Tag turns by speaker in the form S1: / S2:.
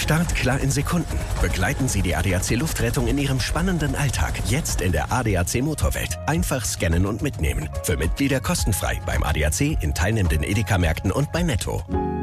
S1: Startklar in Sekunden. Begleiten Sie die ADAC Luftrettung in Ihrem spannenden Alltag. Jetzt in der ADAC Motorwelt. Einfach scannen und mitnehmen. Für Mitglieder kostenfrei beim ADAC, in teilnehmenden Edeka-Märkten und bei Netto.